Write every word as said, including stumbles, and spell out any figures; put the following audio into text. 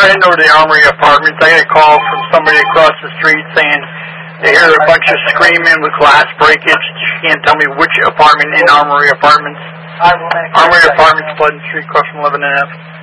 I'm heading over to the Armory Apartments. I got a call from somebody across the street saying they hear a bunch of screaming with glass breakage. You can't tell me which apartment in Armory Apartments. Armory Apartments, Pleasant Street, across from eleven and F.